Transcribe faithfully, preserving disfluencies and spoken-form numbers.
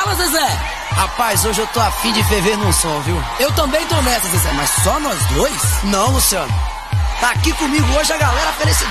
Fala, Zezé. Rapaz, hoje eu tô afim de ferver num som, viu? Eu também tô nessa, Zezé, mas só nós dois? Não, Luciano. Tá aqui comigo hoje a galera felicidade.